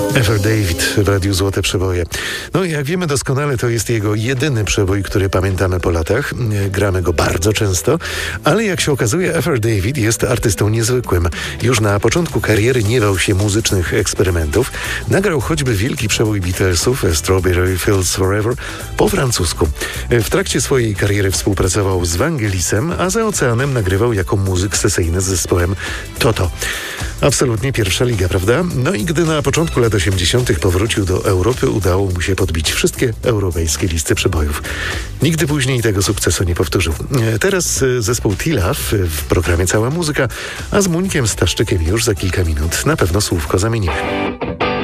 Ever David w Radiu Złote Przeboje. No jak wiemy doskonale, to jest jego jedyny przebój, który pamiętamy po latach. Gramy go bardzo często, ale jak się okazuje, Ever David jest artystą niezwykłym. Już na początku kariery nie bał się muzycznych eksperymentów. Nagrał choćby wielki przebój Beatlesów Strawberry Fields Forever po francusku. W trakcie swojej kariery współpracował z Vangelisem, a za oceanem nagrywał jako muzyk sesyjny z zespołem Toto. Absolutnie pierwsza liga, prawda? No i gdy na początku lat 80. powrócił do Europy, udało mu się podbić wszystkie europejskie listy przebojów. Nigdy później tego sukcesu nie powtórzył. Teraz zespół T-Love w programie Cała Muzyka, a z Muńkiem Staszczykiem już za kilka minut na pewno słówko zamienimy.